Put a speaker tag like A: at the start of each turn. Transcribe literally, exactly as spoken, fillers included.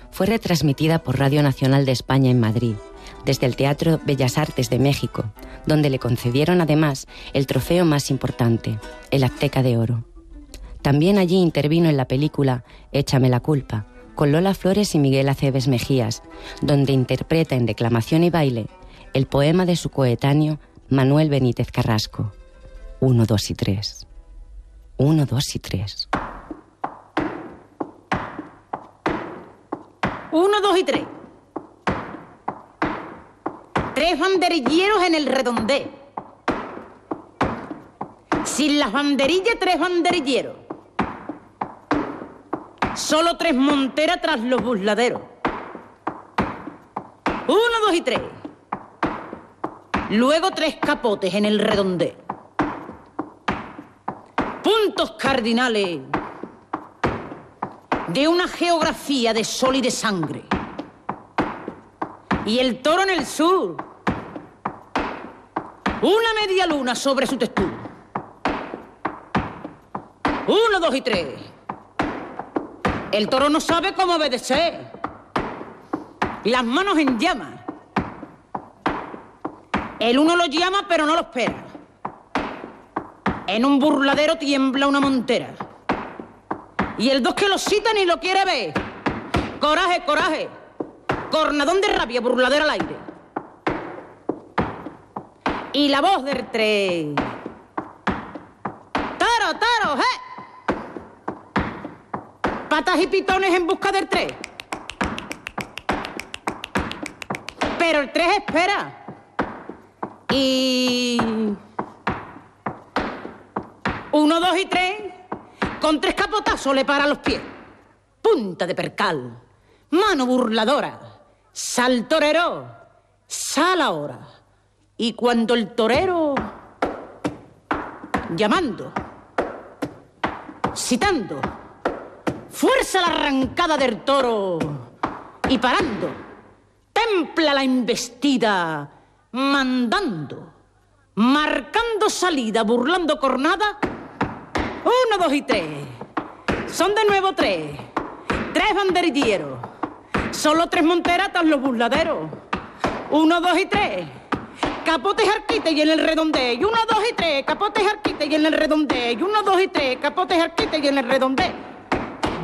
A: fue retransmitida por Radio Nacional de España en Madrid, desde el Teatro Bellas Artes de México, donde le concedieron además el trofeo más importante, el Azteca de Oro. También allí intervino en la película Échame la culpa, con Lola Flores y Miguel Aceves Mejías, donde interpreta en declamación y baile el poema de su coetáneo Manuel Benítez Carrasco. Uno, dos y tres. Uno, dos y tres.
B: Uno, dos y tres. Tres banderilleros en el redondé. Sin las banderillas, tres banderilleros. Solo tres monteras tras los busladeros. Uno, dos y tres. Luego tres capotes en el redondé. Puntos cardinales de una geografía de sol y de sangre. Y el toro en el sur. Una media luna sobre su textura. Uno, dos y tres. El toro no sabe cómo obedecer. Las manos en llamas. El uno lo llama pero no lo espera. En un burladero tiembla una montera. Y el dos que lo cita ni lo quiere ver. Coraje, coraje. Cornadón de rabia, burladero al aire. Y la voz del tres. ¡Taro, taro, eh! Patas y pitones en busca del tres. Pero el tres espera. Y... Uno, dos y tres, con tres capotazos le para los pies. Punta de percal, mano burladora, sal torero, sal ahora. Y cuando el torero, llamando, citando, fuerza la arrancada del toro y parando, templa la embestida, mandando, marcando salida, burlando cornada. Uno, dos y tres. Son de nuevo tres. Tres banderilleros. Solo tres monteras tras los burladeros. Uno, dos y tres. Capotes arquite y en el redondeo. Y uno, dos y tres. Capotes arquite y en el redondeo. Y uno, dos y tres. Capotes arquite y en el redondeo.